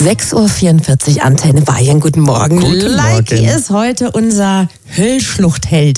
6:44 Uhr, Antenne Bayern. Guten Morgen. Guten Leiki Morgen. ist heute unser Höllschluchtheld.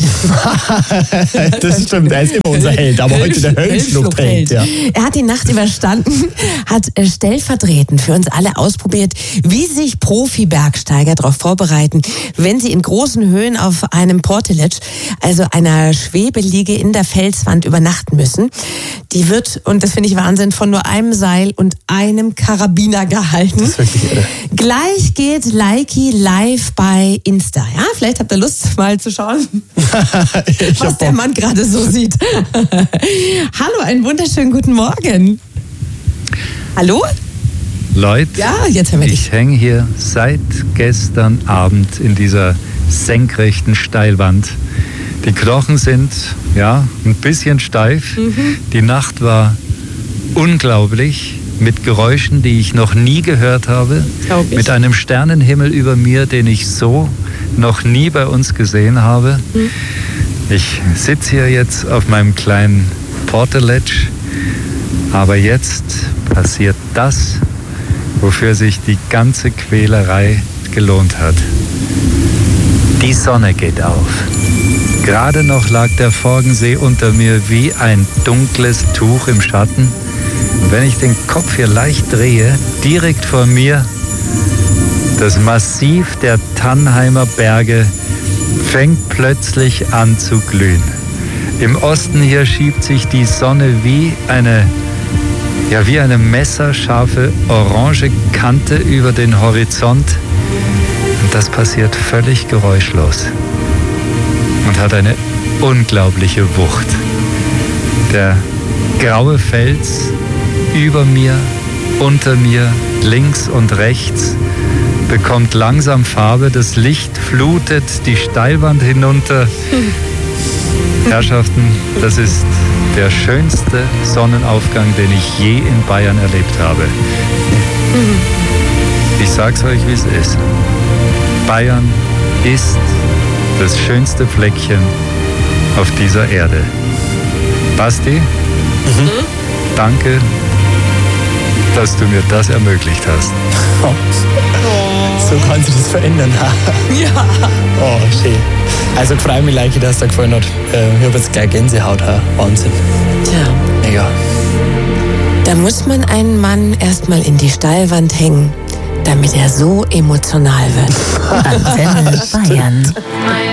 Das stimmt, er ist immer unser Held, aber heute der Höllschluchtheld. Ja. Er hat die Nacht überstanden, hat stellvertretend für uns alle ausprobiert, wie sich Profi-Bergsteiger darauf vorbereiten, wenn sie in großen Höhen auf einem Portaledge, also einer Schwebeliege in der Felswand, übernachten müssen. Die wird, und das finde ich Wahnsinn, von nur einem Seil und einem Karabiner gehalten. Das ist wirklich irre. Gleich geht Leiki live bei Insta. Ja, vielleicht habt ihr Lust, mal zu schauen, was der Mann gerade so sieht. Hallo, einen wunderschönen guten Morgen. Hallo? Leute, Ja, jetzt hören wir dich. ich hänge hier seit gestern Abend in dieser senkrechten Steilwand. Die Knochen sind ein bisschen steif. Die Nacht war unglaublich, mit Geräuschen, die ich noch nie gehört habe, Glaub ich. mit einem Sternenhimmel über mir, den ich so noch nie bei uns gesehen habe. Ich sitze hier jetzt auf meinem kleinen Portaledge, aber jetzt passiert das, wofür sich die ganze Quälerei gelohnt hat. Die Sonne geht auf. Gerade noch lag der Forgensee unter mir wie ein dunkles Tuch im Schatten. Und wenn ich den Kopf hier leicht drehe, direkt vor mir, das Massiv der Tannheimer Berge fängt plötzlich an zu glühen. Im Osten hier schiebt sich die Sonne wie eine messerscharfe orange Kante über den Horizont. Und das passiert völlig geräuschlos und hat eine unglaubliche Wucht. Der graue Fels über mir, unter mir, links und rechts bekommt langsam Farbe. Das Licht flutet die Steilwand hinunter. Herrschaften, das ist der schönste Sonnenaufgang, den ich je in Bayern erlebt habe. Ich sag's euch, wie es ist. Bayern ist das schönste Fleckchen auf dieser Erde. Basti, danke, dass du mir das ermöglicht hast. So kann sich das verändern. Ja. Oh, schön. Also freue mich, Leiki, dass es dir gefallen hat. Ich habe jetzt gleich Gänsehaut. Wahnsinn. Tja, Mega. da muss man einen Mann erstmal in die Steilwand hängen, damit er so emotional wird. Antenne Bayern.